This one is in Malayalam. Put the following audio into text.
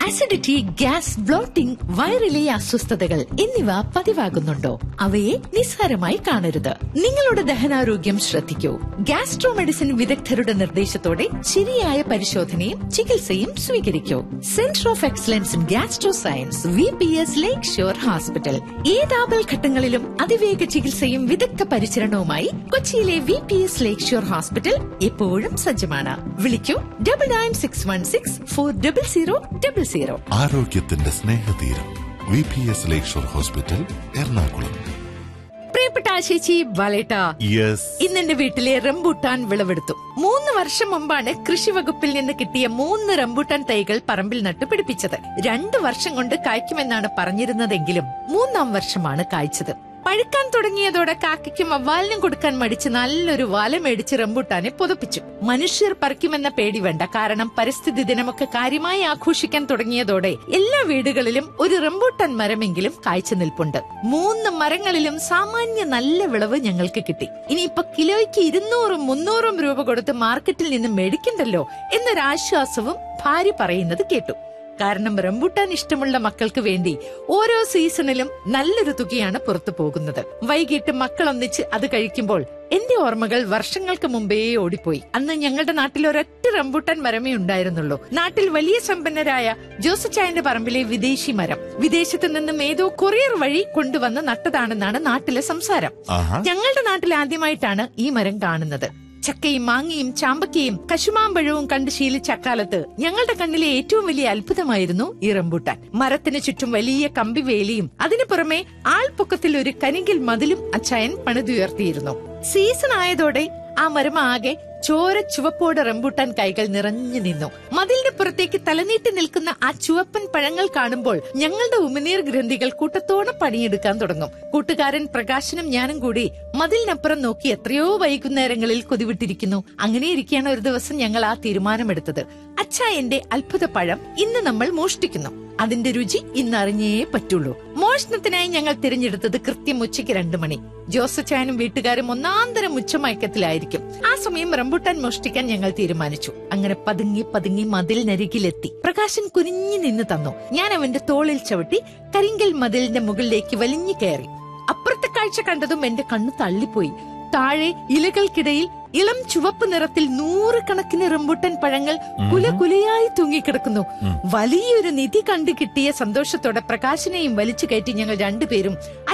അസിഡിറ്റി, ഗ്യാസ്, ബ്ലോട്ടിംഗ്, വയറിലെ അസ്വസ്ഥതകൾ എന്നിവ പതിവാകുന്നുണ്ടോ? അവയെ നിസ്സാരമായി കാണരുത്. നിങ്ങളുടെ ദഹനാരോഗ്യം ശ്രദ്ധിക്കൂ. ഗ്യാസ്ട്രോ മെഡിസിൻ വിദഗ്ധരുടെ നിർദ്ദേശത്തോടെ ശരിയായ പരിശോധനയും ചികിത്സയും സ്വീകരിക്കൂ. Centre of excellence in gastro science, VPS lake shore hospital. ഏത് ആപൽഘട്ടങ്ങളിലും അതിവേഗ ചികിത്സയും വിദഗ്ധ പരിചരണവുമായി കൊച്ചിയിലെ VPS ലേക്ക് ഷോർ ഹോസ്പിറ്റൽ എപ്പോഴും സജ്ജമാണ്. വിളിക്കൂ 9961640000. ആരോഗ്യത്തിന്റെ സ്നേഹതീരം VPS ലേക്ക് ഷോർ ഹോസ്പിറ്റൽ, എറണാകുളം. പ്രിയപ്പെട്ട ചേച്ചി ബാലേട്ട, യെസ്, ഇന്നെന്റെ വീട്ടിലെ റംബൂട്ടാൻ വിളവെടുത്തു. 3 വർഷം മുമ്പാണ് കൃഷി വകുപ്പിൽ നിന്ന് കിട്ടിയ 3 റംബൂട്ടാൻ തൈകൾ പറമ്പിൽ നട്ടുപിടിപ്പിച്ചത്. 2 വർഷം കൊണ്ട് കായ്ക്കുമെന്നാണ് പറഞ്ഞിരുന്നതെങ്കിലും 3-ാം വർഷമാണ് കായ്ച്ചത്. പഴുക്കാൻ തുടങ്ങിയതോടെ കാക്കയ്ക്കും വവ്വാലിനും കൊടുക്കാൻ മടിച്ച് നല്ലൊരു വല മേടിച്ച് റംബൂട്ടാനെ പുതപ്പിച്ചു. മനുഷ്യർ പറിക്കുമെന്ന പേടി വേണ്ട, കാരണം പരിസ്ഥിതി ദിനമൊക്കെ കാര്യമായി ആഘോഷിക്കാൻ തുടങ്ങിയതോടെ എല്ലാ വീടുകളിലും ഒരു റംബൂട്ടാൻ മരമെങ്കിലും കായ്ച്ചു നിൽപ്പുണ്ട്. 3 മരങ്ങളിലും സാമാന്യ നല്ല വിളവ് ഞങ്ങൾക്ക് കിട്ടി. ഇനിയിപ്പോ കിലോയ്ക്ക് 200-300 രൂപ കൊടുത്ത് മാർക്കറ്റിൽ നിന്ന് മേടിക്കണ്ടല്ലോ എന്നൊരാശ്വാസവും ഭാര്യ പറയുന്നത് കേട്ടു. കാരണം റംബൂട്ടാൻ ഇഷ്ടമുള്ള മക്കൾക്ക് വേണ്ടി ഓരോ സീസണിലും നല്ലൊരു തുകയാണ് പുറത്തു പോകുന്നത്. വൈകിട്ട് മക്കൾ ഒന്നിച്ച് അത് കഴിക്കുമ്പോൾ എന്റെ ഓർമ്മകൾ വർഷങ്ങൾക്ക് മുമ്പേ ഓടിപ്പോയി. അന്ന് ഞങ്ങളുടെ നാട്ടിൽ ഒരൊറ്റ റംബൂട്ടാൻ മരമേ ഉണ്ടായിരുന്നുള്ളൂ. നാട്ടിൽ വലിയ സമ്പന്നരായ ജോസച്ചായന്റെ പറമ്പിലെ വിദേശി മരം വിദേശത്ത് നിന്നും ഏതോ കൊറിയർ വഴി കൊണ്ടുവന്ന് നട്ടതാണെന്നാണ് നാട്ടിലെ സംസാരം. ഞങ്ങളുടെ നാട്ടിൽ ആദ്യമായിട്ടാണ് ഈ മരം കാണുന്നത്. ചക്കയും മാങ്ങയും ചാമ്പക്കയും കശുമാമ്പഴവും കണ്ട് ശീലിച്ച അക്കാലത്ത് ഞങ്ങളുടെ കണ്ണിലെ ഏറ്റവും വലിയ അത്ഭുതമായിരുന്നു ഈ റംബൂട്ടാൻ. മരത്തിന് ചുറ്റും വലിയ കമ്പിവേലിയും അതിനു പുറമെ ആൾപ്പൊക്കത്തിൽ ഒരു കരിങ്കിൽ മതിലും അച്ചായൻ പണിതുയർത്തിയിരുന്നു. സീസൺ ആയതോടെ ആ മരം ആകെ ചോര ചുവപ്പോടെ റംബൂട്ടാൻ കൈകൾ നിറഞ്ഞു നിന്നു. മതിലിന്റെ പുറത്തേക്ക് തലനീട്ടി നിൽക്കുന്ന ആ ചുവപ്പൻ പഴങ്ങൾ കാണുമ്പോൾ ഞങ്ങളുടെ ഉമിനീർ ഗ്രന്ഥികൾ കൂട്ടത്തോടെ പണിയെടുക്കാൻ തുടങ്ങും. കൂട്ടുകാരൻ പ്രകാശനും ഞാനും കൂടി മതിലിനപ്പുറം നോക്കി എത്രയോ വൈകുന്നേരങ്ങളിൽ കൊതിവിട്ടിരിക്കുന്നു. അങ്ങനെയിരിക്കെയാണ് ഒരു ദിവസം ഞങ്ങൾ ആ തീരുമാനമെടുത്തത്. അച്ചായന്റെ അത്ഭുത പഴം ഇന്ന് നമ്മൾ മോഷ്ടിക്കുന്നു. അതിന്റെ രുചി ഇന്ന് അറിഞ്ഞേ പറ്റുള്ളൂ. മോഷണത്തിനായി ഞങ്ങൾ തിരഞ്ഞെടുത്തത് കൃത്യം ഉച്ചയ്ക്ക് 2 മണി. ജോസച്ചായനും വീട്ടുകാരും ഒന്നാന്തരം ഉച്ചമയക്കത്തിലായിരിക്കും. ആ സമയം റംബൂട്ടാൻ മോഷ്ടിക്കാൻ ഞങ്ങൾ തീരുമാനിച്ചു. അങ്ങനെ പതുങ്ങി മതിലിനരികിലെത്തി. പ്രകാശൻ കുനിഞ്ഞു നിന്ന് തന്നു. ഞാൻ അവന്റെ തോളിൽ ചവിട്ടി കരിങ്കൽ മതിലിന്റെ മുകളിലേക്ക് വലിഞ്ഞു കയറി. അപ്പുറത്തെ കാഴ്ച കണ്ടതും എന്റെ കണ്ണു തള്ളിപ്പോയി. താഴെ ഇലകൾക്കിടയിൽ ഇളം ചുവപ്പ് നിറത്തിൽ 100 കണക്കിന് റംബൂട്ടാൻ പഴങ്ങൾ കുലകുലയായി തൂങ്ങിക്കിടക്കുന്നു. വലിയൊരു നിധി കണ്ടു കിട്ടിയ സന്തോഷത്തോടെ പ്രകാശനെയും വലിച്ചു കയറ്റി ഞങ്ങൾ 2 പേരും